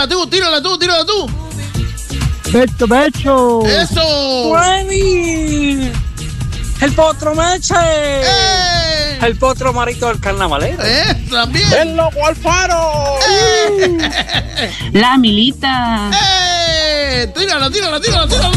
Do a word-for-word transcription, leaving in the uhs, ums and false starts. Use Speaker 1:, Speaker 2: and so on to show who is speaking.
Speaker 1: tírala tú, tírala tú, tírala tú.
Speaker 2: Becho, becho.
Speaker 1: Eso.
Speaker 3: ¡Bueni! El potro Meche.
Speaker 1: ¡Eh!
Speaker 3: El potro Marito del carnavalero.
Speaker 1: ¡Eh! También.
Speaker 3: El loco Alfaro.
Speaker 1: ¡Eh!
Speaker 4: La Milita.
Speaker 1: ¡Eh! Tírala, tírala, tírala, tírala.